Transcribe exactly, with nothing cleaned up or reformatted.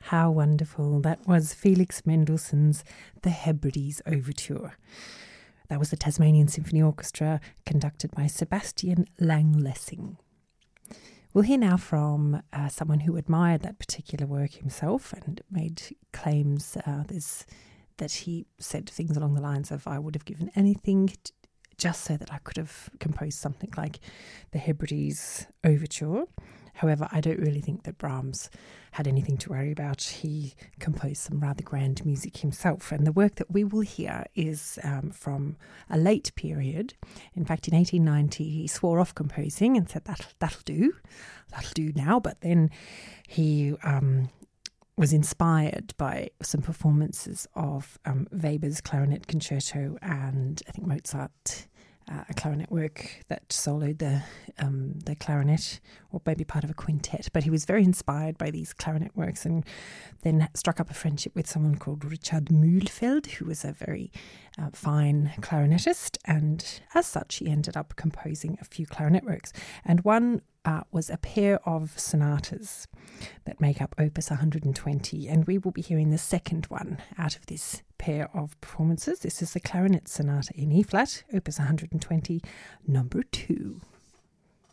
How wonderful. That was Felix Mendelssohn's The Hebrides Overture. That was the Tasmanian Symphony Orchestra, conducted by Sebastian Langlessing. We'll hear now from uh, someone who admired that particular work himself and made claims uh, this, that he said things along the lines of, I would have given anything t- just so that I could have composed something like the Hebrides Overture. However, I don't really think that Brahms had anything to worry about. He composed some rather grand music himself. And the work that we will hear is um, from a late period. In fact, in eighteen ninety, he swore off composing and said, that, that'll do. That'll do now. But then he um, was inspired by some performances of um, Weber's Clarinet Concerto and I think Mozart, Uh, a clarinet work that soloed the um, the clarinet, or maybe part of a quintet. But he was very inspired by these clarinet works and then struck up a friendship with someone called Richard Mühlfeld, who was a very uh, fine clarinetist. And as such, he ended up composing a few clarinet works. And one uh, was a pair of sonatas that make up Opus one hundred twenty. And we will be hearing the second one out of this pair of performances. This is the Clarinet Sonata in E flat, Opus one hundred twenty, number two.